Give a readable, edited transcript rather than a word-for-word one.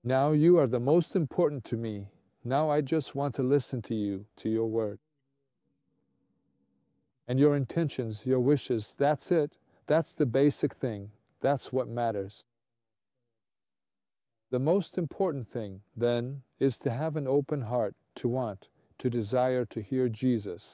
Now you are the most important to me. Now I just want to listen to you, to your word. And your intentions, your wishes, that's it. That's the basic thing. That's what matters. The most important thing, then, is to have an open heart, to want, to desire to hear Jesus.